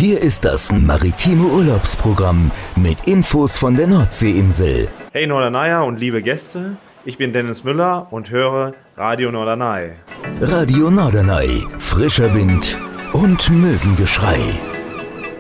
hier ist das maritime Urlaubsprogramm mit Infos von der Nordseeinsel. Hey Norderney und liebe Gäste, ich bin Dennis Müller und höre Radio Norderney. Radio Norderney, frischer Wind und Möwengeschrei.